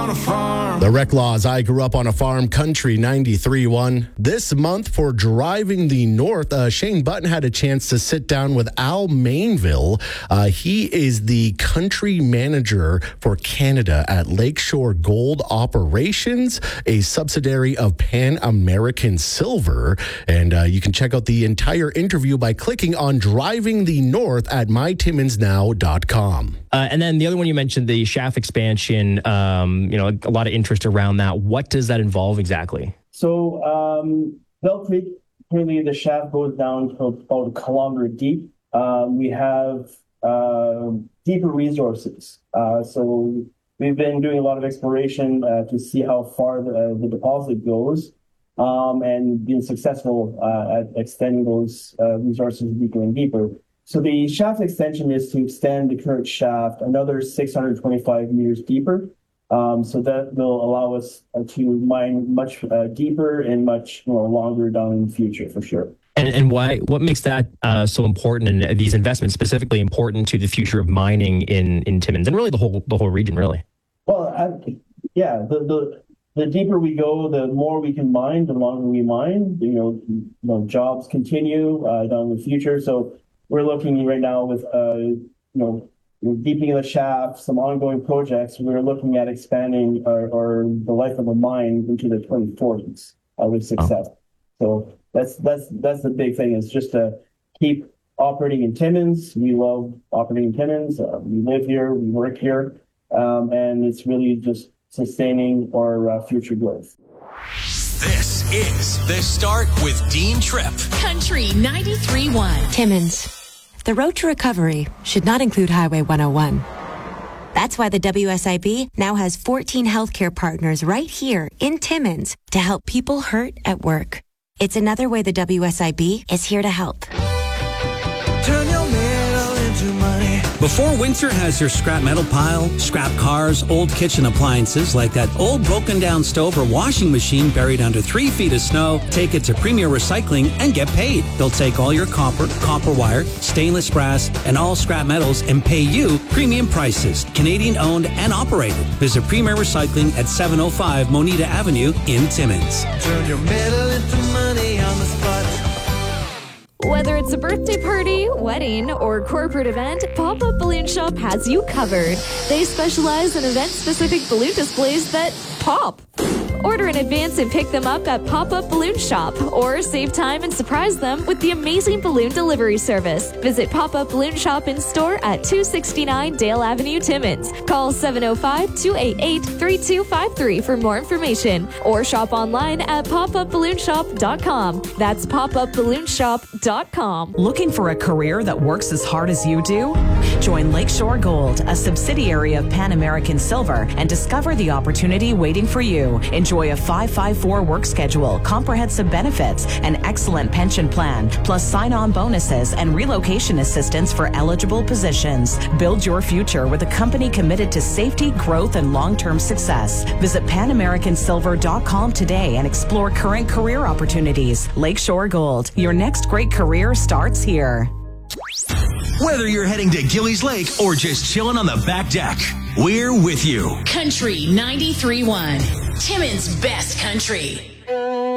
on a farm. The Reclaws, I Grew Up on a Farm, Country 93.1. This month for Driving the North, Shane Button had a chance to sit down with Al Mainville. He is the country manager for Canada at Lakeshore Gold Operations, a subsidiary of Pan American Silver. And you can check out the entire interview by clicking on Driving the North at mytimmonsnow.com. And then the other one you mentioned, the shaft expansion, a lot of interest around that. What does that involve exactly? So Bell Creek, currently the shaft goes down to about 1 kilometer deep. We have deeper resources. So we've been doing a lot of exploration to see how far the deposit goes and been successful at extending those resources deeper and deeper. So the shaft extension is to extend the current shaft another 625 meters deeper. So that will allow us to mine much deeper and much longer down in the future, for sure. And why? What makes that so important, and these investments specifically important to the future of mining in Timmins and really the whole region, really? Well, the deeper we go, the more we can mine. The longer we mine, jobs continue down in the future. So we're looking right now with deepening the shaft, some ongoing projects. We're looking at expanding the life of a mine into the 2040s with success. So that's the big thing, is just to keep operating in Timmins. We love operating in Timmins. We live here, we work here, and it's really just sustaining our future growth. This is The Start with Dean Tripp. Country 93.1. Timmins. The road to recovery should not include Highway 101. That's why the WSIB now has 14 healthcare partners right here in Timmins to help people hurt at work. It's another way the WSIB is here to help. Turn your metal into money. Before winter has your scrap metal pile, scrap cars, old kitchen appliances like that old broken down stove or washing machine buried under 3 feet of snow, take it to Premier Recycling and get paid. They'll take all your copper wire, stainless brass, and all scrap metals and pay you premium prices. Canadian owned and operated. Visit Premier Recycling at 705 Moneta Avenue in Timmins. Turn your metal into money on the spot. Whether it's a birthday party, wedding, or corporate event, Pop-Up Balloon Shop has you covered. They specialize in event-specific balloon displays that pop. Order in advance and pick them up at Pop-Up Balloon Shop, or save time and surprise them with the amazing balloon delivery service. Visit Pop-Up Balloon Shop in store at 269 Dale Avenue, Timmins. Call 705-288-3253 for more information, or shop online at popupballoonshop.com. That's popupballoonshop.com. Looking for a career that works as hard as you do? Join Lakeshore Gold, a subsidiary of Pan American Silver, and discover the opportunity waiting for you. Enjoy a 5-5-4 work schedule, comprehensive benefits, an excellent pension plan, plus sign-on bonuses and relocation assistance for eligible positions. Build your future with a company committed to safety, growth, and long-term success. Visit PanAmericanSilver.com today and explore current career opportunities. Lakeshore Gold, your next great career starts here. Whether you're heading to Gillies Lake or just chilling on the back deck, we're with you. Country 93.1. Timmins' best country.